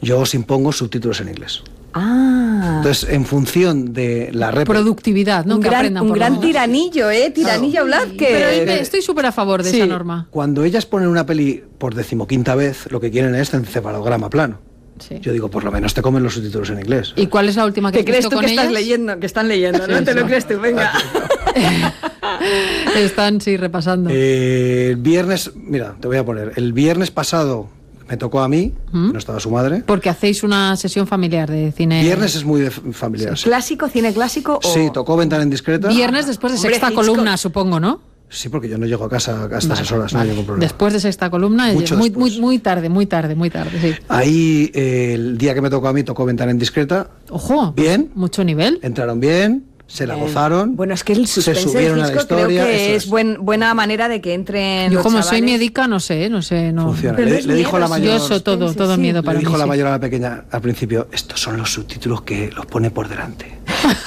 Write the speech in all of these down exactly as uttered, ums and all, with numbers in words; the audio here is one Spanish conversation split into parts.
yo os impongo subtítulos en inglés. Ah. Entonces, en función de la rep... productividad, ¿no? Un que gran, aprendan un por gran lo menos. tiranillo, ¿eh? Tiranillo Blázquez. Pero eh, estoy súper a favor de sí. esa norma. Cuando ellas ponen una peli por decimoquinta vez, lo que quieren es encefalograma plano. Sí. Yo digo, por lo menos te comen los subtítulos en inglés. ¿Y cuál es la última que ¿Qué has crees visto tú con que ellas? estás leyendo? Que están leyendo, ¿no? Sí, ¿Te sí. lo crees tú? Venga. Están, sí, repasando. Eh, el viernes, mira, te voy a poner, el viernes pasado me tocó a mí, ¿Mm? no estaba su madre. Porque hacéis una sesión familiar de cine. Viernes es muy de familiar. Sí, ¿Clásico, cine clásico o...? sí, tocó Ventana Indiscreta. Viernes después de Hombre, sexta Hitchcock. columna, supongo, ¿no? Sí, porque yo no llego a casa hasta Vale, esas horas, no vale. hay ningún problema. Después de sexta columna, Mucho muy, después. muy, muy tarde, muy tarde, muy tarde, sí. Ahí, eh, el día que me tocó a mí, tocó Ventana Indiscreta. Ojo, Bien. mucho nivel. Entraron bien, se la Bien. gozaron. Bueno, es que el se suspense de subieron a la Hitchcock creo historia. que eso es buen, buena manera de que entren Yo los como soy chavales. médica, no sé, no sé, no. Funciona. Pero Le, no es le dijo miedo, la es mayor. Yo eso todo, suspense, todo sí. miedo Le para dijo mí. la sí. mayor a la pequeña al principio, estos son los subtítulos que los pone por delante.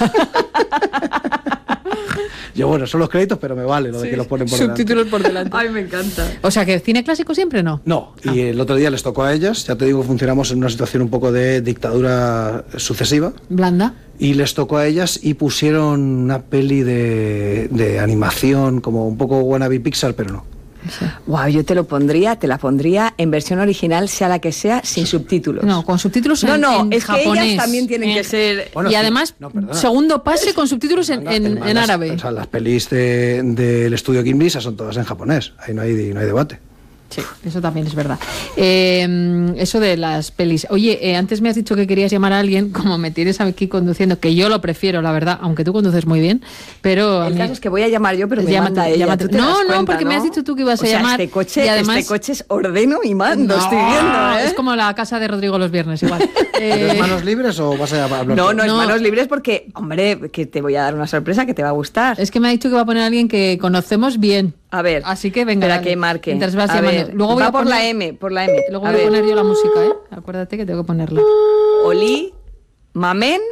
Yo, bueno, son los créditos, pero me vale lo de que los ponen por Subtítulos por delante. Ay, me encanta. O sea que cine clásico siempre no. delante. No, y el otro día les tocó a ellas, ya te digo, funcionamos en una situación un poco de dictadura sucesiva, Blanda. y les tocó a ellas y pusieron una peli de, de animación, como un poco wannabe Pixar, pero no. Wow, yo te lo pondría, te la pondría en versión original, sea la que sea, sin subtítulos. No, con subtítulos no, en, no, en es que japonés. ellas también tienen En- que ser... Bueno, y sí. además, No, perdona. segundo pase con subtítulos en, en, El en manga, árabe. O sea, las pelis de- del estudio Ghibli esas son todas en japonés, ahí no hay, no hay debate. Sí, eso también es verdad. Eh, eso de las pelis. Oye, eh, antes me has dicho que querías llamar a alguien, como me tienes aquí conduciendo, que yo lo prefiero, la verdad, aunque tú conduces muy bien, pero... a El mí- caso es que voy a llamar yo, pero me Llama manda tú, ella. llama ¿Tú tú. te No, das no, cuenta, porque me has dicho tú que ibas a O sea, llamar, Este coche, y además- este coche es ordeno y mando, No, estoy viendo, ¿eh? es como la casa de Rodrigo los viernes, igual. ¿Tienes Eh, manos libres o vas a hablar? No, tú? no, es No. manos libres porque, hombre, que te voy a dar una sorpresa que te va a gustar. es que me ha dicho que va a poner a alguien que conocemos bien. A ver. Así que venga, Espera dale. que marque. Mientras vas A llamando. ver, Luego voy va a por poner- la M, por la M. Luego a voy a ver. poner yo la música, ¿eh? Acuérdate que tengo que ponerla. Oli, Mamen.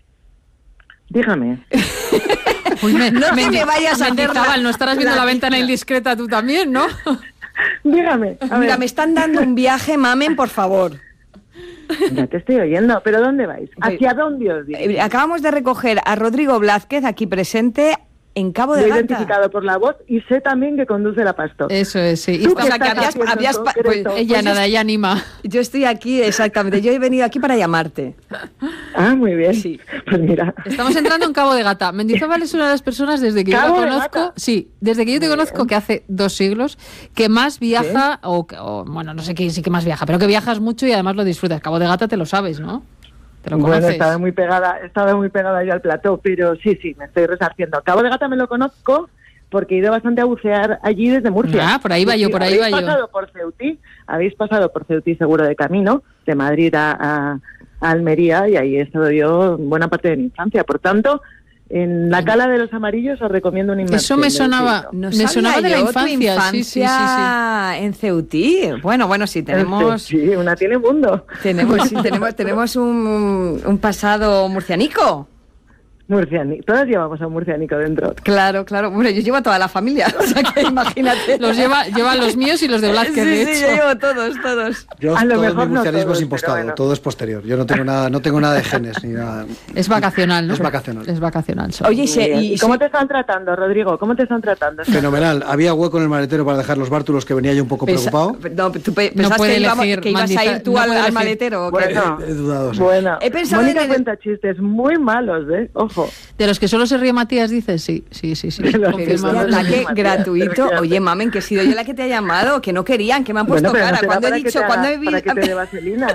Dígame. Uy, me, No te me vayas a hacer Mendizábal, la- no estarás viendo la la, ventana mezcla. indiscreta tú también, ¿no? Dígame. A Mira, ver. me están dando un viaje, Mamen, por favor. Ya te estoy oyendo, pero ¿dónde vais? ¿Hacia dónde os Eh, dirigís? Acabamos de recoger a Rodrigo Blázquez, aquí presente, en Cabo Lo de he Gata. identificado por la voz y sé también que conduce la Pastor. Eso es, sí. Y ¿Tú está- qué O sea, que estás habías- haciendo en habías pa- concreto? pues, ella pues nada, ella anima. Yo estoy aquí, exactamente. Yo he venido aquí para llamarte. Ah, muy bien. Sí. Pues mira. Estamos entrando en Cabo de Gata. Mendizábal es una de las personas desde que yo la ¿Cabo de conozco, Gata? sí, desde que yo te conozco, que hace dos siglos, que más viaja, o, que- o, bueno, no sé quién sí que más viaja, pero que viajas mucho y además lo disfrutas. Cabo de Gata te lo sabes, ¿no? Te lo Bueno, conoces. estaba muy pegada, estaba muy pegada yo al plató, pero sí, sí, me estoy resarciendo. Cabo de Gata me lo conozco porque he ido bastante a bucear allí desde Murcia. Ah, por ahí va yo, por ahí va yo. Habéis pasado por Ceutí, habéis pasado por Ceutí seguro de camino, de Madrid a, a- a Almería, y ahí he estado yo buena parte de mi infancia. Por tanto, en la Cala de los Amarillos os recomiendo una inmersión. Eso me del sonaba, siglo. No me sabía sonaba de la yo tu infancia, sí, sí, sí, sí. infancia en Ceutí. Bueno, bueno, sí, tenemos... Sí, una tiene mundo. Tenemos, sí, tenemos, tenemos un, un pasado murcianico. Murcianico. Todas llevamos a un murcianico dentro. Claro, claro. Bueno, yo llevo a toda la familia, o sea que imagínate. Los lleva, llevan los míos y los de Blázquez, Sí, de sí, hecho. yo llevo todos, todos. Yo A lo todo mejor mi no murcianismo todos, es impostado, pero bueno. todo es posterior. Yo no tengo nada, no tengo nada de genes ni nada. Es vacacional, ¿no? Es vacacional. Es vacacional. solo. Oye, y, Muy se- bien. y- ¿Y cómo sí- te están tratando, Rodrigo? ¿Cómo te están tratando? Fenomenal. Había hueco en el maletero para dejar los bártulos, que venía yo un poco Pesa- preocupado. No, tú pe- No pensaste puede que, íbamos- elegir, que ibas a Mandiza- ir tú no al, puede al elegir. maletero. ¿o qué? Bueno, He dudado, sí. bueno. He pensado Mónica en el- cuenta chistes muy malos, ¿eh? Ojo. De los que solo se ríe Matías, dices, sí, sí, sí, sí. De los Pero que este confirmamos. no- ataque Matías, gratuito. imagínate. Oye, mamen, que he sido yo la que te ha llamado, que no querían, que me han puesto Bueno, pero cara. no será Cuando he para que dicho, te cuando haga- he para que te dé visto. vaselina.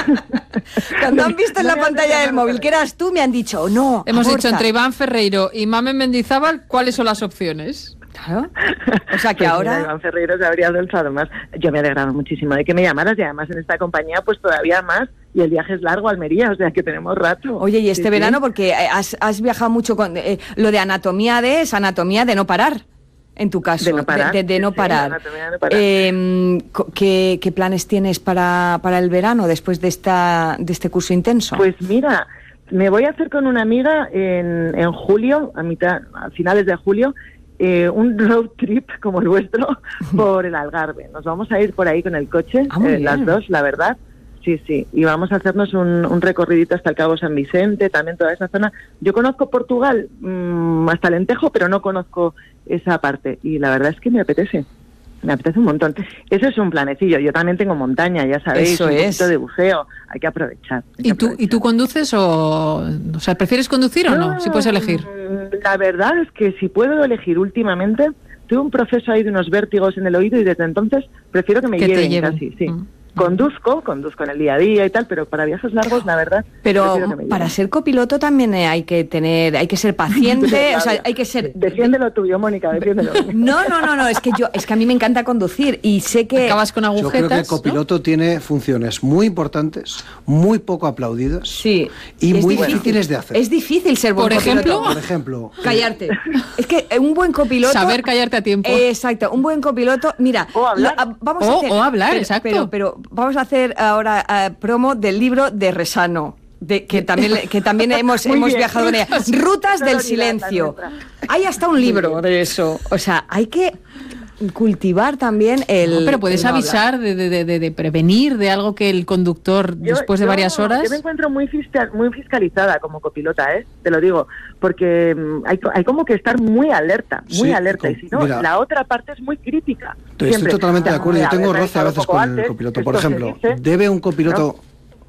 Cuando han visto en No la me hagas pantalla del llamar móvil para que eras tú, me han dicho, oh, no. Hemos aborta. dicho entre Iván Ferreiro y Mamen Mendizábal, ¿cuáles son las opciones? Claro. O sea que Pues ahora. mira, Iván Ferreiro se habría alzado más. Yo me he alegrado muchísimo de que me llamaras, y además en esta compañía pues todavía más, y el viaje es largo a Almería, o sea que tenemos rato. Oye, y este Sí, sí. verano, porque eh, has, has viajado mucho con. eh, lo de anatomía de es anatomía de no parar. En tu caso, De no parar, de, de sí, no sí, parar. anatomía de no parar. Eh, co- ¿qué, qué planes tienes para, para el verano después de esta de este curso intenso? Pues mira, me voy a hacer con una amiga en, en julio, a mitad, a finales de julio, eh, un road trip como el vuestro por el Algarve. Nos vamos a ir por ahí con el coche, Ah, muy eh, las bien. dos, la verdad. sí, sí. Y vamos a hacernos un, un recorridito hasta el Cabo San Vicente, también toda esa zona. Yo conozco Portugal mmm, hasta Alentejo, pero no conozco esa parte. Y la verdad es que me apetece. Me apetece un montón. Eso es un planecillo. Yo también tengo montaña, ya sabéis, Eso un es. poquito de buceo. Hay que aprovechar. Hay que ¿Y tú, aprovechar. ¿Y tú conduces o...? O sea, ¿prefieres conducir o no? Si puedes elegir. La verdad es que si puedo elegir últimamente, tuve un proceso ahí de unos vértigos en el oído y desde entonces prefiero que me Que te lleven, lleven. casi, sí. Mm. Conduzco, conduzco en el día a día y tal, pero para viajes largos, la verdad, Pero prefiero que me para lleven. ser copiloto también eh, hay que tener, hay que ser paciente, o sea, hay que ser... Defiéndelo tuyo, Mónica, defiéndelo. No, no, no, no, es que yo, es que a mí me encanta conducir y sé que... Acabas con Yo creo que el agujetas, ¿no? copiloto tiene funciones muy importantes, muy poco aplaudidas Sí. y es muy difícil. difíciles de hacer. Es difícil ser buen Por copiloto. ejemplo, Por ejemplo, Callarte. Es que un buen copiloto... Saber callarte a tiempo. Eh, exacto, un buen copiloto... Mira, O hablar. lo- a- vamos a O- hacer... o hablar, pero, exacto. Pero, pero vamos a hacer ahora eh, promo del libro de Resano. De, que también le- que también hemos, Muy hemos bien. viajado en ella. Rutas del Sonoridad, la silencio. nuestra. Hay hasta un libro de eso. O sea, hay que cultivar también el... No, pero puedes el no hablar. avisar de, de, de, de prevenir de algo que el conductor, Yo- después de yo- varias horas... Yo me encuentro muy, fiscal, muy fiscalizada como copilota, ¿eh? Te lo digo, porque mm, hay, co- hay como que estar muy alerta, muy Sí, alerta. Y com- si no, mira. la otra parte es muy crítica. estoy Siempre. totalmente de Ya, acuerdo. Yo a tengo ver, roce a revisado veces un poco con el antes, copiloto. Por esto se ejemplo, dice. ¿debe un copiloto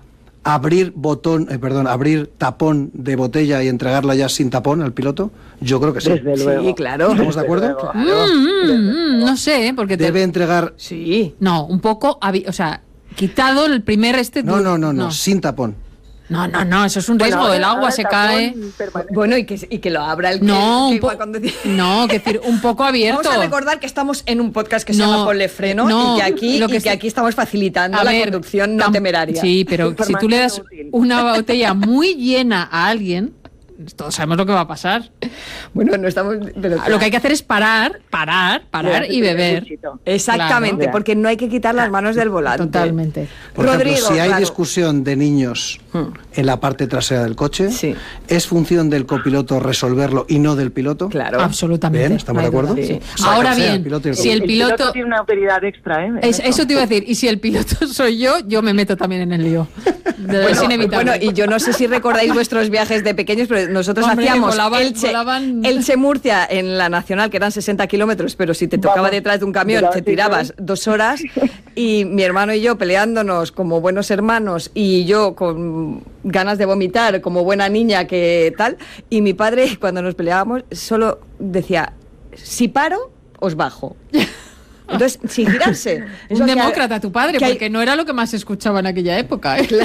abrir botón, eh, perdón, abrir tapón de botella y entregarla ya sin tapón al piloto? Yo creo que sí. Desde luego. Sí, claro. ¿Estamos de acuerdo? Desde luego. Mm, mm, mm, no sé, porque te- Debe entregar... Sí. No, un poco, avi- o sea, quitado el primer este... No, du- no, no, no, sin tapón. No, no, no, eso es un Bueno, riesgo, ahora- el agua ahora se el tapón cae... permanece. Bueno, y que, y que lo abra el que, No, que un po- va a conducir. no, que decir, un poco abierto. Vamos a recordar que estamos en un podcast que se No, llama Ponle Freno no, y que aquí, lo que y que es- aquí estamos facilitando A la ver, conducción no tam- temeraria. Sí, pero si tú le das Información útil. una botella muy llena a alguien, todos sabemos lo que va a pasar. Bueno, no estamos... pero- Lo que hay que hacer es parar, parar, parar y beber. Exactamente, Claro. porque no hay que quitar las manos del volante. Totalmente. Por Rodrigo, ejemplo, si hay claro. discusión de niños Hmm. en la parte trasera del coche, Sí. ¿es función del copiloto resolverlo y no del piloto? Claro. Absolutamente. Bien, ¿estamos no hay de acuerdo? duda, sí. Sí. Sea Ahora que sea, bien, el piloto y el si el El piloto... piloto tiene una autoridad extra, ¿eh? en Es- eso. eso te iba a decir, y si el piloto soy yo, yo me meto también en el lío. De- es inevitable. Bueno, y yo no sé si recordáis vuestros viajes de pequeños, pero nosotros Hombre, hacíamos volaban- Elche, volaban- Elche Murcia en la Nacional, que eran sesenta kilómetros, pero si te tocaba Vamos, detrás de un camión, tirabas te cinco. tirabas dos horas, y mi hermano y yo peleándonos como buenos hermanos, y yo con ganas de vomitar como buena niña que tal, y mi padre, cuando nos peleábamos, solo decía, si paro, os bajo. Entonces, sin girarse. Eso un que- demócrata tu padre, que hay- porque no era lo que más se escuchaba en aquella época. ¿eh?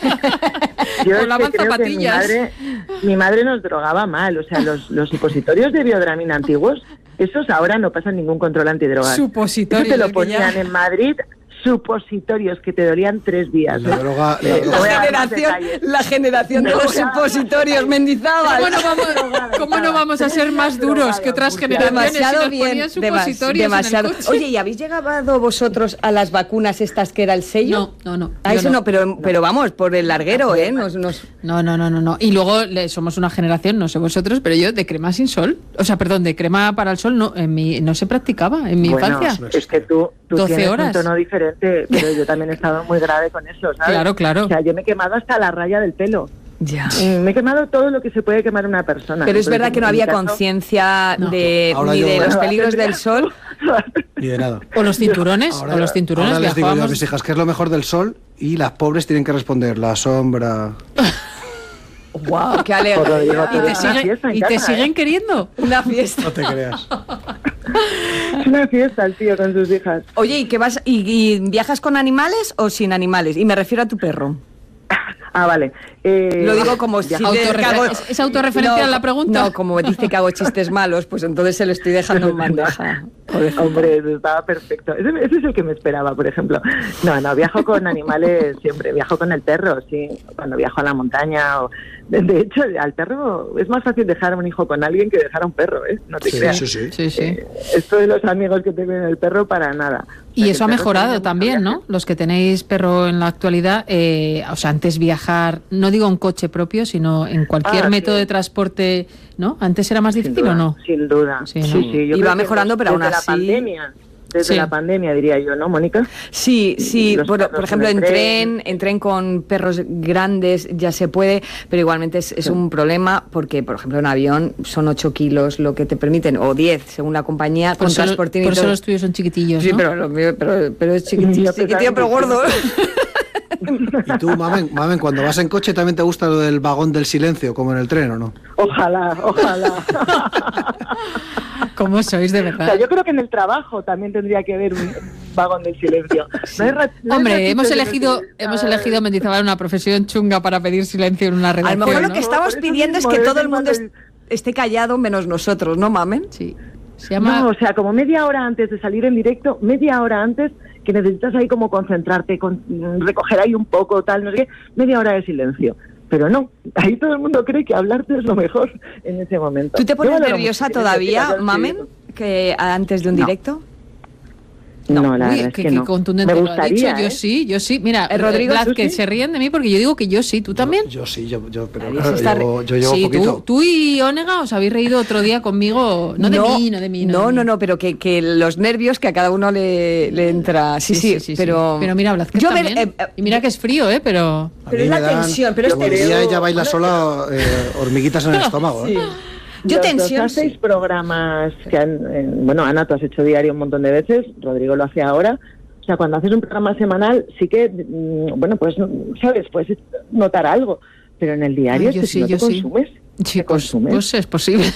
Yo es que Volaban creo que mi zapatillas. madre, mi madre nos drogaba mal, o sea, los, los supositorios de biodramina antiguos, esos ahora no pasan ningún control antidrogas. Supositorios, Eso te lo que ponían ya- en Madrid, supositorios que te dolían tres días. La droga, la Eh, droga- voy a La dar más generación, detalles. la generación de No los voy a dar más supositorios, Mendizábal. ¿Cómo no, vamos, ¿Cómo no vamos a ser más duros que otras generaciones si Demasiado nos bien, ponían demas- supositorios demasiado. en el coche? Oye, ¿y habéis llegado vosotros a las vacunas estas que era el sello? No, no, no. A yo eso no. no, pero, pero vamos, por el larguero, ¿eh? Nos, nos... No, no, no, no, no. Y luego le- somos una generación, no sé vosotros, pero yo de crema sin sol, o sea, perdón, de crema para el sol no, en mi, no se practicaba en mi Bueno, infancia. es que tú, tú doce tienes horas. un tono diferente, pero yo también he estado muy grave con eso, ¿sabes? Claro, claro. O sea, yo me he quemado hasta la raya del pelo. Ya. Mm, Me he quemado todo lo que se puede quemar una persona. Pero es Entonces, verdad que no en mi había caso- conciencia No. de, Ahora ni yo- de los peligros del sol. Ni de nada. O los cinturones, Ahora, o los cinturones ahora les digo yo a viajábamos. mis hijas que es lo mejor del sol y las pobres tienen que responder la sombra. ¡Wow! ¡Qué Por lo digo, alegría! Y te, Una siguen, fiesta en y te casa, siguen ¿eh? queriendo. Una fiesta. No te creas. Es una fiesta el tío con sus hijas. Oye, ¿y qué vas y, y viajas con animales o sin animales? Y me refiero a tu perro. Ah, vale. Eh, Lo digo como si ya- Autorrefer- que hago- ¿Es- es autorreferencial la pregunta? No, como dice que hago chistes malos, pues entonces se lo estoy dejando en bandeja. Joder. Hombre, eso estaba perfecto. Ese, ese es el que me esperaba, por ejemplo. No, no, viajo con animales siempre. Viajo con el perro, sí. Cuando viajo a la montaña. O... De, de hecho, al perro es más fácil dejar a un hijo con alguien que dejar a un perro, ¿eh? No te Sí, creas. sí, sí. Sí, sí. Eh, esto de los amigos que tengo en el perro, para nada. O sea, Y que eso ha el perro mejorado tiene mucho también, viaje. ¿no? Los que tenéis perro en la actualidad, eh, o sea, antes viajar, no digo en coche propio, sino en cualquier Ah, método sí. de transporte, ¿no? ¿Antes era más Sin difícil duda, o no? Sin duda. Sí, Sí, ¿no? sí, yo Y creo va que mejorando, desde pero aún la así- pandemia, desde Sí. la pandemia, diría yo, ¿no, Mónica? Sí, sí, Los por, perros por ejemplo, en en el tren, tren. en tren con perros grandes ya se puede, pero igualmente es, es Sí. un problema porque, por ejemplo, en avión son ocho kilos lo que te permiten, o diez, según la compañía, Por con eso, lo- transportín y por eso todo. los tuyos son chiquitillos, Sí, ¿no? pero, lo mío- pero, pero es chiquitillo, Yo chiquitillo, pensaba pero que- gordo. ¿Y tú, Mamen, Mamen, cuando vas en coche también te gusta lo del vagón del silencio, como en el tren, o no? Ojalá, ojalá. ¿Cómo sois, de O verdad? sea, yo creo que en el trabajo también tendría que haber un vagón del silencio. No hay ra- no hay Hombre, ratitos hemos en los elegido, que- hemos Ay, elegido Mendizábal una profesión chunga para pedir silencio en una A redacción, lo mejor lo ¿no? que estamos Por eso pidiendo es mismo, que de todo vez el en mundo cuando- est- esté callado menos nosotros, ¿no, Mamen? Sí. Se llama... No, o sea, como media hora antes de salir en directo, media hora antes, que necesitas ahí como concentrarte, con, recoger ahí un poco, tal, no sé qué, media hora de silencio. Pero no, ahí todo el mundo cree que hablarte es lo mejor en ese momento. ¿Tú te Yo pones valoro nerviosa mucho que todavía, tengas que Mamen, hacer que antes de un No. directo? No, No, la uy, verdad es qué, que qué no. contundente Me lo ha dicho. gustaría, Yo ¿eh? sí, yo sí. Mira, Eh, Rodrigo, Vlad, ¿tú que sí? se ríen de mí porque yo digo que yo sí. ¿Tú también? Yo, yo sí, yo, yo pero Nadie claro, se está yo, yo llevo sí, poquito. tú, tú y Onega os habéis reído otro día conmigo. No de mí, no de mí. No, de no, mí. no, pero que, que los nervios que a cada uno le, le entra. Sí, sí, pero. Pero mira, Vlad, que Yo ver- también. eh, eh, y mira que es frío, ¿eh? Pero... A pero mí es la me dan- tensión, pero es como tensión. diría ella baila sola, eh, hormiguitas en el estómago. ¿eh? Sí. Yo Los tensión, dos hacéis sí. programas que han, eh, bueno, Ana, tú has hecho diario un montón de veces, Rodrigo lo hace ahora. O sea, cuando haces un programa semanal, sí que, mm, bueno, pues, sabes, puedes notar algo, pero en el diario Ay, yo es que sí, si no yo te sí. consumes, Sí, te pues, consumes. pues es posible.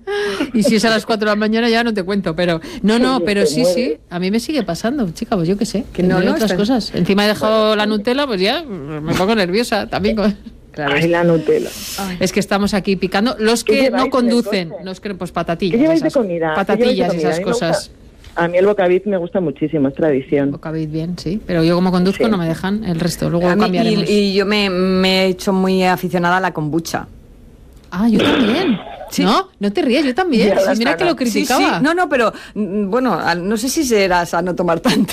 Y si es a las cuatro de la mañana ya no te cuento, pero no, no, Sí, pero te sí, mueve. sí, a mí me sigue pasando, chica, pues yo qué sé, Que que no, no, no, otras está- cosas. Encima he dejado la Nutella, pues ya me pongo nerviosa también. con- Claro. Ay, la Nutella. Es que estamos aquí picando. Los ¿Qué que lleváis en no el conducen, coche? los que pues ¿Qué patatillas, lleváis de esas, comida? ¿Qué lleváis de patatillas, comida? A esas mí me gusta- cosas. A mí el bocabit me gusta muchísimo, es tradición. Bocabit bien, sí, pero yo como conduzco Sí. no me dejan el resto, luego A mí- cambiaremos. y, y yo me, me he hecho muy aficionada a la kombucha. Ah, yo también. Sí. No, no te ríes, yo también. Ya, Sí, mira que lo Sí, sí, criticaba. no, no, pero mm, bueno, al- no sé si será sano tomar tanto.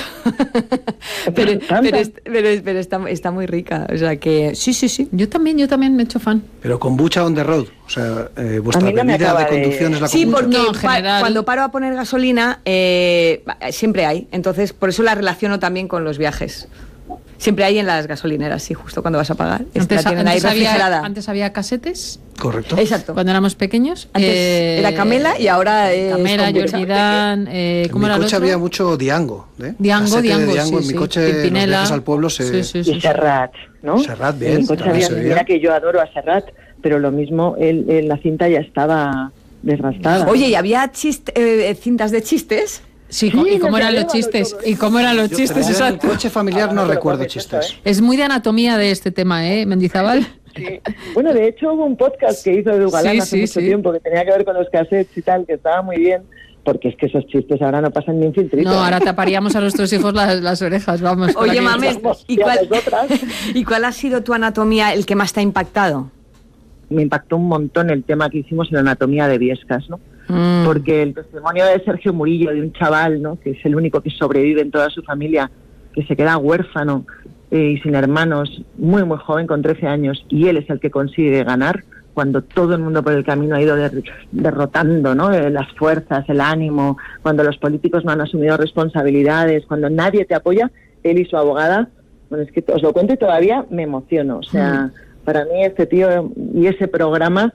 pero, ¿Tanta? pero, es- pero es- pero está, está muy rica. O sea que sí, sí, sí. Yo también, yo también me he hecho fan. Pero kombucha on the road. O sea, eh, vuestra A mí no me bebida acaba de de- conducción es la Sí, kombucha. porque No, en pa- general. cuando paro a poner gasolina, eh, siempre hay. Entonces, por eso la relaciono también con los viajes. Siempre hay en las gasolineras, sí, justo cuando vas a pagar. Esta Antes, tienen ahí antes había, refrigerada. antes había casetes, Correcto. Exacto. cuando éramos pequeños. Antes eh, era Camela y ahora es Camela, kombucha. Georgie Dan, eh, En ¿cómo mi era el coche otro? había mucho Diango. ¿eh? Diango, Casete de Diango, Diango. sí, En mi sí. coche, los Pimpinela. viajes al pueblo se... Sí, sí, sí, Y sí. Serrat, ¿no? Serrat, bien, En mi coche también había, se veía. mira que yo adoro a Serrat, pero lo mismo, el, el- la cinta ya estaba desgastada. Oye, ¿y había chist- eh, cintas de chistes? Sí, Sí, ¿y cómo no eran te los llevan chistes? todo ¿Y cómo eran los Yo, chistes? pero yo en el Exacto. coche familiar Ah, no no te lo recuerdo comes eso, chistes. ¿eh? Es muy de anatomía de este tema, ¿eh, Mendizábal? Sí. Bueno, de hecho hubo un podcast que hizo Edu Galán Sí, hace sí, mucho sí. tiempo que tenía que ver con los cassettes y tal, que estaba muy bien, porque es que esos chistes ahora no pasan ni un filtrito. No, ahora taparíamos a nuestros hijos las, las orejas, vamos. con Oye, aquellos mames, chistes. ¿y Y a cuál, nosotras. ¿y cuál ha sido tu anatomía el que más te ha impactado? Me impactó un montón el tema que hicimos en Anatomía de Viescas, ¿no? Mm. Porque el testimonio de Sergio Murillo, de un chaval, ¿no?, que es el único que sobrevive en toda su familia, que se queda huérfano eh, y sin hermanos, muy, muy joven, con trece años, y él es el que consigue ganar, cuando todo el mundo por el camino ha ido der- derrotando, ¿no?, eh, las fuerzas, el ánimo, cuando los políticos no han asumido responsabilidades, cuando nadie te apoya, él y su abogada, bueno, es que os lo cuento y todavía me emociono. O sea, para mí este tío y ese programa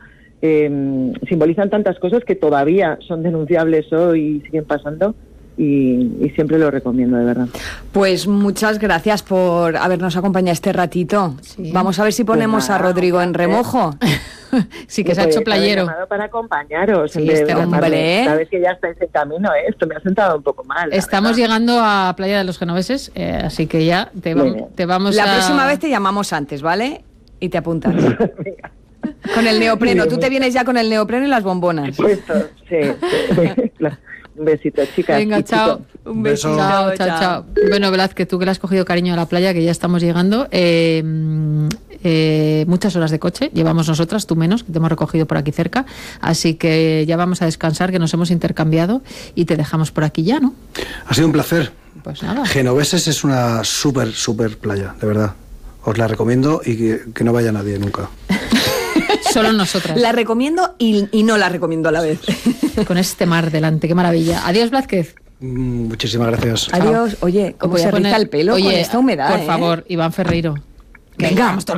eh, simbolizan tantas cosas que todavía son denunciables hoy y siguen pasando, y, y siempre lo recomiendo, de verdad. Pues muchas gracias por habernos acompañado este ratito. Sí. Vamos a ver si Pues ponemos nada, a Rodrigo en un placer. remojo. Sí, que Me se ha hecho podíais haber playero. llamado para acompañaros. Sí, en vez de este llamarme. hombre. Sabes que ya estáis en camino, ¿eh? Esto me ha sentado un poco mal. la Estamos verdad. llegando a Playa de los Genoveses, eh, así que ya te, Muy vam- bien. te vamos La a... próxima vez te llamamos antes, ¿vale? Y te apuntas. Venga, Con el neopreno. Muy Tú bien. te vienes ya con el neopreno y las bombonas. puesto, sí, sí. Claro. Un besito, chicas. Venga, y chao. chicos. Un Beso. besito. Chao, chao, chao. Bueno, Velázquez, tú que le has cogido cariño a la playa, que ya estamos llegando. eh, eh, muchas horas de coche llevamos nosotras, tú menos, que te hemos recogido por aquí cerca. Así que ya vamos a descansar, que nos hemos intercambiado y te dejamos por aquí ya, ¿no? Ha sido un placer. Pues nada. Genoveses es una súper, súper playa, de verdad. Os la recomiendo y que, que no vaya nadie nunca. Solo nosotras. La recomiendo y, y no la recomiendo a la vez. Con este mar delante, qué maravilla. Adiós, Blázquez. Mm, Muchísimas gracias. Adiós. Oye, ¿cómo Voy a se riza poner- el pelo Oye, con esta humedad? por eh? favor, Iván Ferreiro. Que Venga. vamos todo el